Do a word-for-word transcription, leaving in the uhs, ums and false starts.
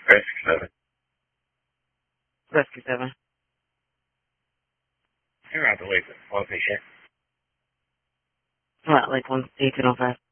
Rescue seven. Rescue seven. You're out the way for one patient. What, like one eighteen oh five?